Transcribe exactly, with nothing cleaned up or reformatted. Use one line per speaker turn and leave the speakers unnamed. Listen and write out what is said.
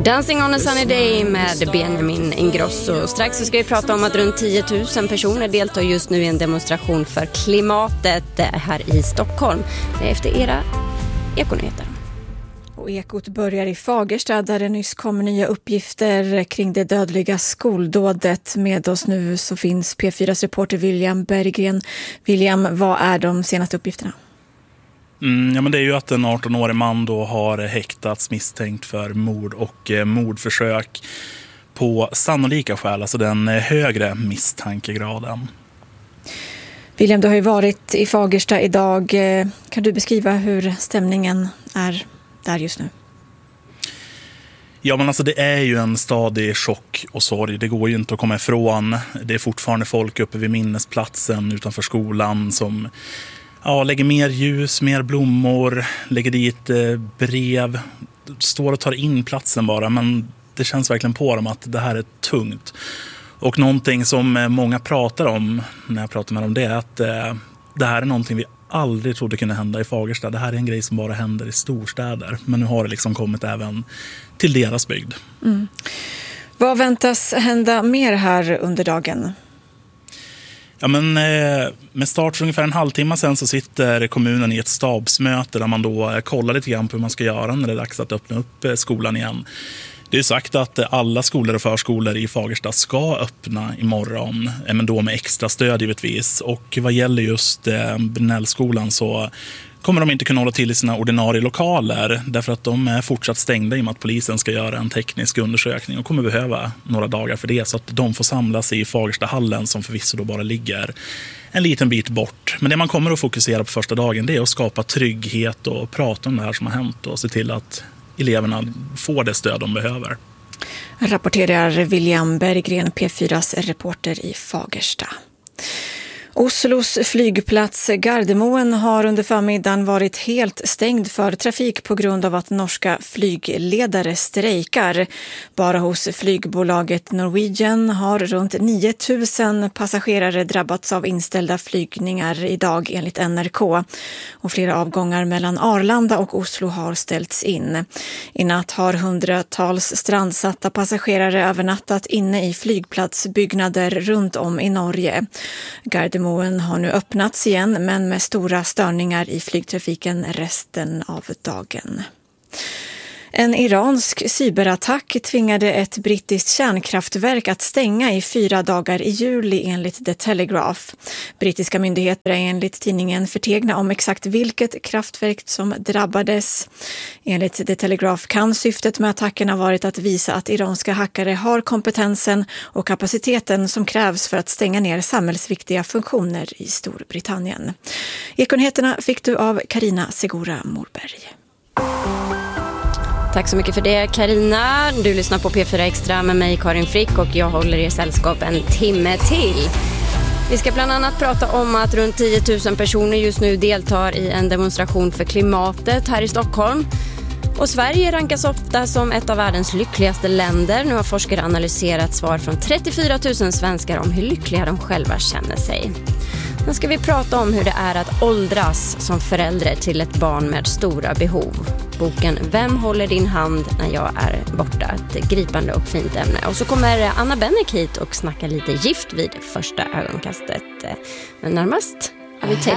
Dancing on a sunny day med Benjamin Ingrosso. Strax så ska vi prata om att runt tio tusen personer deltar just nu i en demonstration för klimatet här i Stockholm. Det är efter era Ekonyheter.
Och Ekot börjar i Fagersta där det nyss kommer nya uppgifter kring det dödliga skoldådet. Med oss nu så finns P fyras reporter William Berggren. William, vad är de senaste uppgifterna?
Mm, ja, men det är ju att en arton-årig man då har häktats misstänkt för mord och eh, mordförsök på sannolika skäl, alltså den eh, högre misstankegraden.
William, du har ju varit i Fagersta idag. Kan du beskriva hur stämningen är där just nu?
Ja, men alltså det är ju en stadig chock och sorg. Det går ju inte att komma ifrån. Det är fortfarande folk uppe vid minnesplatsen utanför skolan som ja, lägger mer ljus, mer blommor, lägger dit eh, brev, står och tar in platsen bara. Men det känns verkligen på dem att det här är tungt. Och någonting som många pratar om när jag pratar med dem, det är att eh, det här är någonting vi aldrig trodde kunde hända i Fagersta. Det här är en grej som bara händer i storstäder. Men nu har det liksom kommit även till deras bygd.
Mm. Vad väntas hända mer här under dagen?
Ja, men eh, med start för ungefär en halvtimme sedan så sitter kommunen i ett stabsmöte där man då eh, kollar lite grann på hur man ska göra när det är dags att öppna upp eh, skolan igen. Det är sagt att alla skolor och förskolor i Fagersta ska öppna imorgon, men då med extra stöd givetvis. Och vad gäller just eh, Brynällskolan så kommer de inte kunna hålla till i sina ordinarie lokaler därför att de är fortsatt stängda i och med att polisen ska göra en teknisk undersökning och kommer behöva några dagar för det, så att de får samlas i Fagerstahallen som förvisso då bara ligger en liten bit bort. Men det man kommer att fokusera på första dagen, det är att skapa trygghet och prata om det här som har hänt och se till att eleverna får det stöd de behöver.
Rapporterar William Berggren, P fyras reporter i Fagersta. Oslos flygplats Gardermoen har under förmiddagen varit helt stängd för trafik på grund av att norska flygledare strejkar. Bara hos flygbolaget Norwegian har runt nio tusen passagerare drabbats av inställda flygningar idag enligt N R K. Och flera avgångar mellan Arlanda och Oslo har ställts in. I natt har hundratals strandsatta passagerare övernattat inne i flygplatsbyggnader runt om i Norge. Gardermoen Gardermoen har nu öppnats igen men med stora störningar i flygtrafiken resten av dagen. En iransk cyberattack tvingade ett brittiskt kärnkraftverk att stänga i fyra dagar i juli enligt The Telegraph. Brittiska myndigheter är enligt tidningen förtegna om exakt vilket kraftverk som drabbades. Enligt The Telegraph kan syftet med attacken ha varit att visa att iranska hackare har kompetensen och kapaciteten som krävs för att stänga ner samhällsviktiga funktioner i Storbritannien. Ekonyheterna fick du av Karina Segura Morberg.
Tack så mycket för det, Karina. Du lyssnar på P fyra Extra med mig, Karin Frick, och jag håller er sällskap en timme till. Vi ska bland annat prata om att runt tio tusen personer just nu deltar i en demonstration för klimatet här i Stockholm. Och Sverige rankas ofta som ett av världens lyckligaste länder. Nu har forskare analyserat svar från trettiofyra tusen svenskar om hur lyckliga de själva känner sig. Nu ska vi prata om hur det är att åldras som förälder till ett barn med stora behov. Boken Vem håller din hand när jag är borta? Ett gripande och fint ämne. Och så kommer Anna Bennek hit och snackar lite gift vid första ögonkastet. Men närmast har vi tänkt